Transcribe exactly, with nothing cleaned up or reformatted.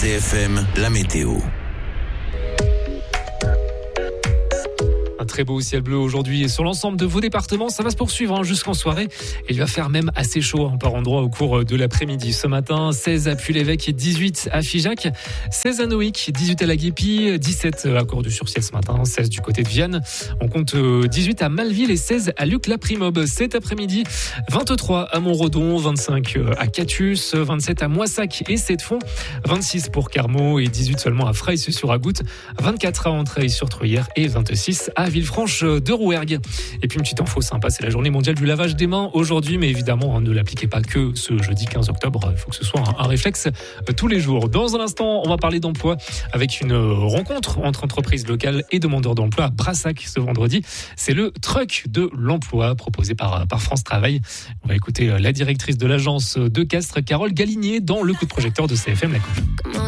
C F M, la météo. Un très beau ciel bleu aujourd'hui sur l'ensemble de vos départements. Ça va se poursuivre hein, jusqu'en soirée. Il va faire même assez chaud hein, par endroits au cours de l'après-midi. Ce matin, seize à Puy-l'Évêque et dix-huit à Figeac, seize à Nohic, dix-huit à La Guépie, dix-sept à Corps-du-Sur-Ciel ce matin, seize du côté de Vienne. On compte dix-huit à Malville et seize à Luc-la-Primobe. Cet après-midi, vingt-trois à Montredon, vingt-cinq à Catus, vingt-sept à Moissac et Sept-Fonds, vingt-six pour Carmaux et dix-huit seulement à Fraisse-sur-Agoutte, vingt-quatre à Entrailles-sur-Truyère et vingt-six à Villefranche de Rouergue. Et puis une petite info sympa, c'est la journée mondiale du lavage des mains aujourd'hui, mais évidemment, hein, ne l'appliquez pas que ce jeudi quinze octobre, il faut que ce soit un, un réflexe euh, tous les jours. Dans un instant, on va parler d'emploi avec une rencontre entre entreprises locales et demandeurs d'emploi à Brassac ce vendredi. C'est le truck de l'emploi proposé par, par France Travail. On va écouter la directrice de l'agence de Castres, Carole Galinier, dans le coup de projecteur de C F M La Coupe.